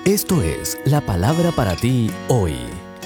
Esto es la palabra para ti hoy.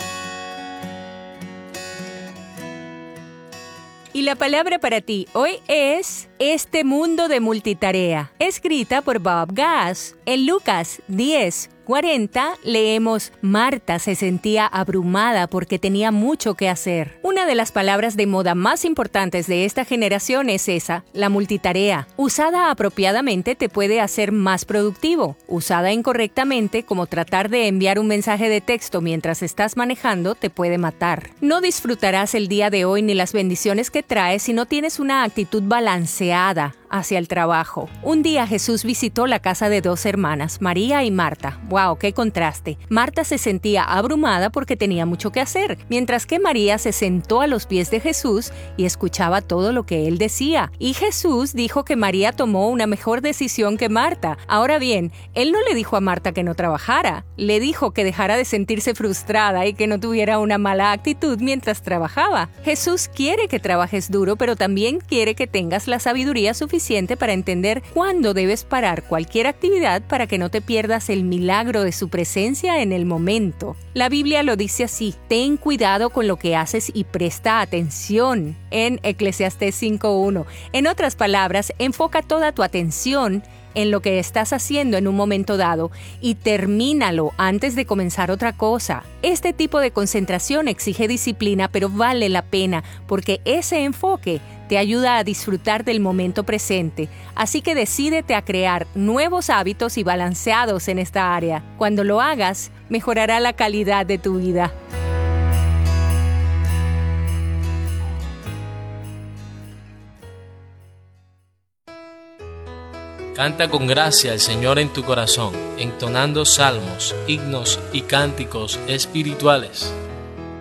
Y la palabra para ti hoy es Este mundo de multitarea, escrita por Bob Gass. En Lucas 10:40 leemos: Marta se sentía abrumada porque tenía mucho que hacer. Una de las palabras de moda más importantes de esta generación es esa, la multitarea. Usada apropiadamente te puede hacer más productivo. Usada incorrectamente, como tratar de enviar un mensaje de texto mientras estás manejando, te puede matar. No disfrutarás el día de hoy ni las bendiciones que trae si no tienes una actitud balanceada hacia el trabajo. Un día Jesús visitó la casa de dos hermanas, María y Marta. ¡Wow! ¡Qué contraste! Marta se sentía abrumada porque tenía mucho que hacer, mientras que María se sentó a los pies de Jesús y escuchaba todo lo que él decía. Y Jesús dijo que María tomó una mejor decisión que Marta. Ahora bien, él no le dijo a Marta que no trabajara. Le dijo que dejara de sentirse frustrada y que no tuviera una mala actitud mientras trabajaba. Jesús quiere que trabajes duro, pero también quiere que tengas la sabiduría suficiente para entender cuándo debes parar cualquier actividad para que no te pierdas el milagro de su presencia en el momento. La Biblia lo dice así: ten cuidado con lo que haces y presta atención, en Eclesiastés 5:1. En otras palabras, enfoca toda tu atención en lo que estás haciendo en un momento dado y termínalo antes de comenzar otra cosa. Este tipo de concentración exige disciplina, pero vale la pena porque ese enfoque te ayuda a disfrutar del momento presente. Así que decídete a crear nuevos hábitos y balanceados en esta área. Cuando lo hagas, mejorará la calidad de tu vida. Canta con gracia al Señor en tu corazón, entonando salmos, himnos y cánticos espirituales.